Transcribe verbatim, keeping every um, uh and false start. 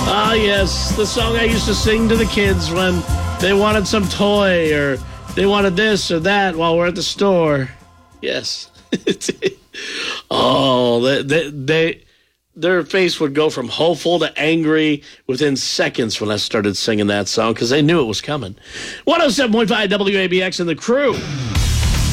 Ah, yes, the song I used to sing to the kids when they wanted some toy or they wanted this or that while we're at the store. Yes. Oh, they, they, they, their face would go from hopeful to angry within seconds when I started singing that song because they knew it was coming. one oh seven point five W A B X and the Crew.